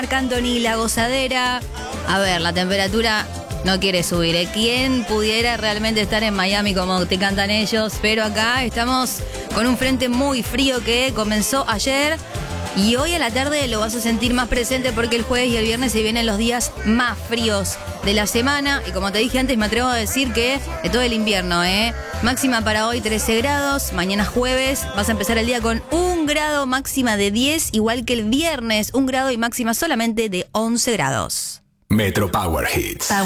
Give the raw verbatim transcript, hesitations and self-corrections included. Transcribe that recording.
Marc Anthony, la gozadera. A ver, la temperatura no quiere subir, ¿eh? ¿Quién pudiera realmente estar en Miami como te cantan ellos? Pero acá estamos con un frente muy frío que comenzó ayer y hoy a la tarde lo vas a sentir más presente porque el jueves y el viernes se vienen los días más fríos de la semana. Y como te dije antes, me atrevo a decir que de todo el invierno, ¿eh? Máxima para hoy trece grados, mañana jueves vas a empezar el día con un grado, máxima de diez, igual que el viernes, un grado y máxima solamente de once grados. Metro Power Hits.